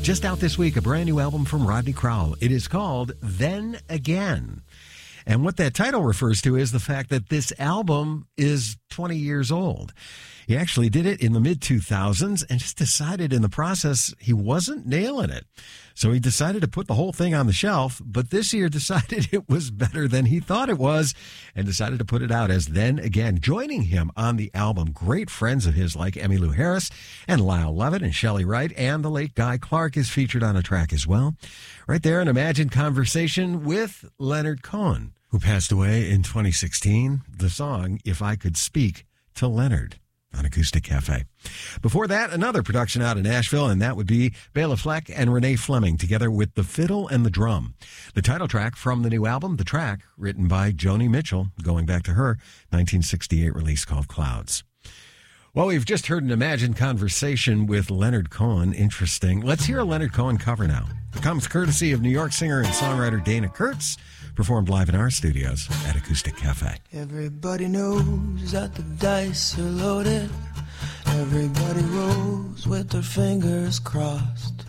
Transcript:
Just out this week, a brand new album from Rodney Crowell. It is called Then Again. And what that title refers to is the fact that this album is 20 years old. He actually did it in the mid-2000s and just decided in the process he wasn't nailing it. So he decided to put the whole thing on the shelf, but this year decided it was better than he thought it was and decided to put it out as Then Again. Joining him on the album, great friends of his like Emmylou Harris and Lyle Lovett and Shelley Wright, and the late Guy Clark is featured on a track as well. Right there, an imagined conversation with Leonard Cohen, who passed away in 2016. The song, If I Could Speak to Leonard, on Acoustic Cafe. Before that, another production out in Nashville, and that would be Bela Fleck and Renee Fleming together with The Fiddle and the Drum. The title track from the new album, the track written by Joni Mitchell, going back to her 1968 release called Clouds. Well, we've just heard an imagined conversation with Leonard Cohen. Interesting. Let's hear a Leonard Cohen cover now. It comes courtesy of New York singer and songwriter Dana Kurtz, performed live in our studios at Acoustic Cafe. Everybody knows that the dice are loaded. Everybody rolls with their fingers crossed.